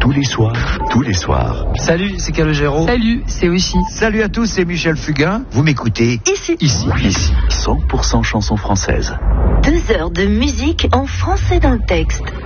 tous les soirs. Salut, c'est Calogero. Salut, c'est aussi. Salut à tous, c'est Michel Fugain. Vous m'écoutez Ici, 100% chansons françaises. 2 heures de musique en français dans le texte.